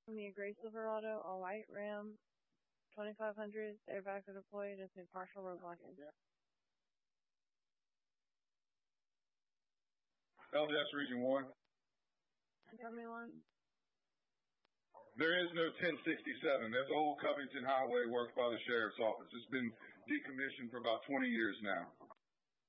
Me a gray Silverado, a white Ram, 2500. Airbags are deployed. It's in partial road blocking. LDS Region 1. Tell me one. There is no 1067. That's old Covington Highway worked by the Sheriff's Office. It's been decommissioned for about 20 years now.